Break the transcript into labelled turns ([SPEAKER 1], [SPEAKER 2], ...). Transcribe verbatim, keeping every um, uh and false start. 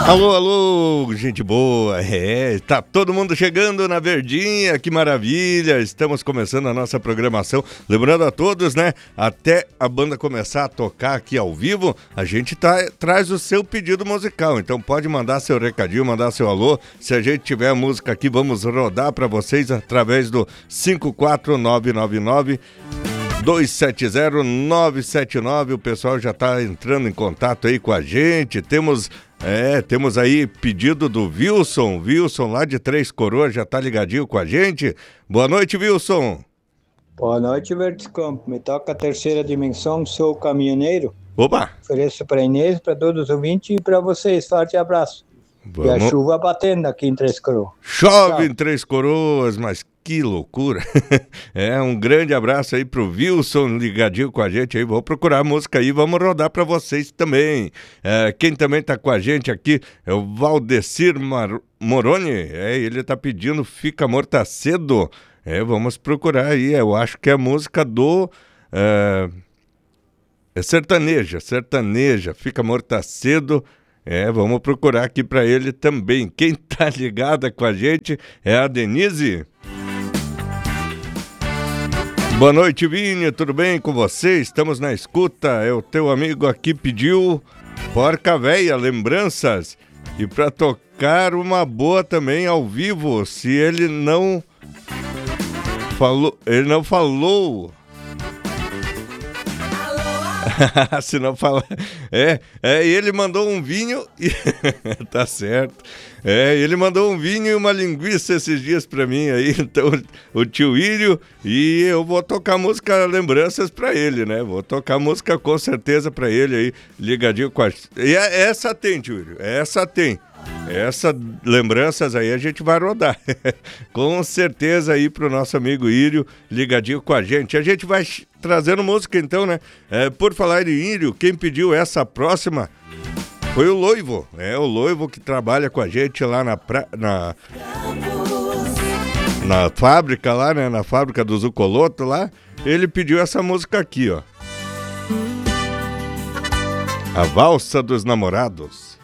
[SPEAKER 1] Alô, alô, gente boa, é, tá todo mundo chegando na Verdinha, que maravilha, estamos começando a nossa programação, lembrando a todos, né, até a banda começar a tocar aqui ao vivo, a gente tá, traz o seu pedido musical, então pode mandar seu recadinho, mandar seu alô, se a gente tiver a música aqui, vamos rodar para vocês através do cinco quatro nove nove nove dois sete zero nove sete nove, o pessoal já tá entrando em contato aí com a gente, temos... É, temos aí pedido do Wilson, Wilson lá de Três Coroas, já tá ligadinho com a gente. Boa noite, Wilson.
[SPEAKER 2] Boa noite, Vertiscampo. Me toca a terceira dimensão, sou caminhoneiro.
[SPEAKER 1] Opa!
[SPEAKER 2] Ofereço para Inês, para todos os ouvintes e para vocês. Forte abraço.
[SPEAKER 1] Vamos.
[SPEAKER 2] E a chuva batendo aqui em Três Coroas.
[SPEAKER 1] Chove
[SPEAKER 2] Tchau.
[SPEAKER 1] em Três Coroas, mas que loucura. É, um grande abraço aí pro Wilson ligadinho com a gente aí. Vou procurar a música aí, vamos rodar para vocês também. É, quem também tá com a gente aqui é o Valdecir Mar... Moroni. É, ele tá pedindo Fica Morta Cedo. É, vamos procurar aí. Eu acho que é a música do... É, é sertaneja, sertaneja. Fica Morta Cedo. É, vamos procurar aqui para ele também. Quem tá ligada com a gente é a Denise. Boa noite, Vini, tudo bem com você? Estamos na escuta, é o teu amigo aqui pediu Porca Véia, lembranças. E para tocar uma boa também ao vivo, se ele não falou, ele não falou... Se não falar. É, é, ele mandou um vinho e. Tá certo. É, ele mandou um vinho e uma linguiça esses dias pra mim aí. Então, o tio Írio. E eu vou tocar música Lembranças pra ele, né? Vou tocar música com certeza pra ele aí, ligadinho com a. E essa tem, tio Írio. Essa tem. Essa lembranças aí a gente vai rodar. Com certeza aí pro nosso amigo Írio, ligadinho com a gente. A gente vai trazendo música então, né? É, por falar em Írio, quem pediu essa próxima foi o Loivo. É o Loivo que trabalha com a gente lá na, pra... na... na fábrica lá, né? Na fábrica do Zucoloto lá. Ele pediu essa música aqui, ó. A Valsa dos Namorados.